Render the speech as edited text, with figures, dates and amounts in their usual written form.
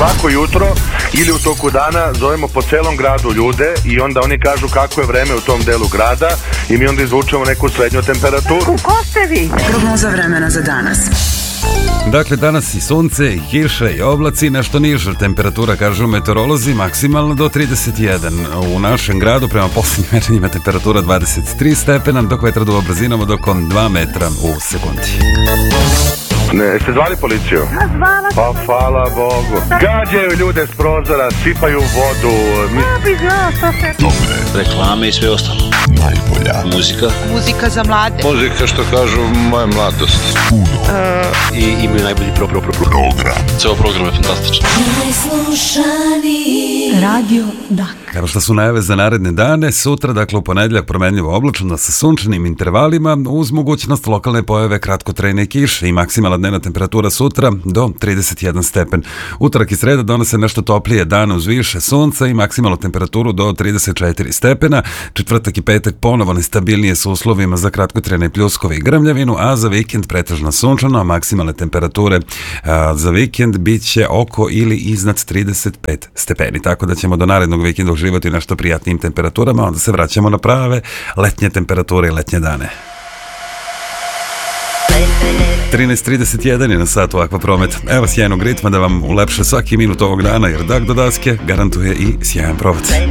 svako jutro ili u toku dana zovemo po celom gradu ljude i onda oni kažu kako je vreme u tom delu grada i mi onda izvučemo neku srednju temperaturu. Ko ste vi? Prognoza vremena za danas. Dakle, danas i sunce, i kiša, i oblaci, nešto niža temperatura, kažu meteorolozi, maksimalno do 31. U našem gradu, prema posljednjim merenjima, temperatura 23 stepena, dok vetra duva brzinom od oko 2 metra u sekundi. Ne, ste zvali policiju? Zvala sam. Pa hvala Bogu. Gađaju ljude s prozora, sipaju vodu. Ja bi znao što se... Dobre. Reklame i sve ostalo. Najbolja. Muzika. Muzika za mlade. Muzika, što kažu, moja mladost. Puno. I imaju najbolji program. Ceo program je fantastičan. Radio Dak. Evo što su najave za naredne dane, sutra, dakle u ponedjeljak promenljivo oblačno sa sunčanim intervalima uz mogućnost lokalne pojave kratkotrajne kiše i maksimalna dnevna temperatura sutra do 31 stepen. Utorak i sreda donose nešto toplije dane uz više sunca i maksimalnu temperaturu do 34 stepena. Četvrtak i petak ponovo nestabilnije su uslovima za kratkotrajne pljuskove i grmljavinu, a za vikend pretežno sunčano, a maksimalne temperature za vikend bit će oko ili iznad 35 stepeni. Tako da ćemo do narednog vikenda uživati u nešto prijatnijim temperaturama, onda se vraćamo na prave letnje temperature i letnje dane. 13.31 je na satu Akva Promet. Evo sjajnog ritma da vam ulepše svaki minut ovog dana, jer Dak do daske garantuje i sjajan provod.